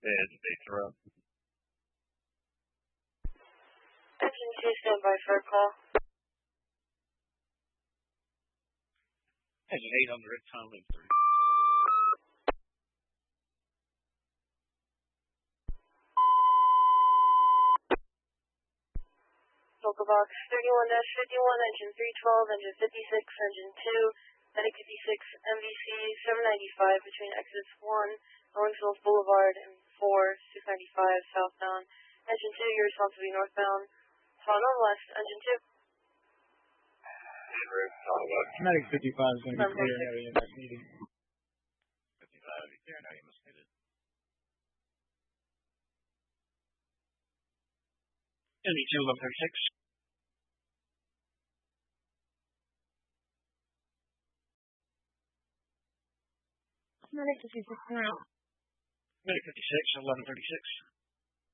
It's a big throw. Engine 2, stand by for a call. Engine 800, time of 3. Local box 31-51, engine 312, engine 56, engine 2, Medic 56, MVC 795 between exits 1, Owensville Boulevard and 4, 695 southbound. Engine 2, you're responsible northbound. Follow west, engine 2. Medic 55 is going to be clear at the next meeting. 55, yeah, now you must need it. MD2 1136. Medic 56 now. Medic 56, 1136.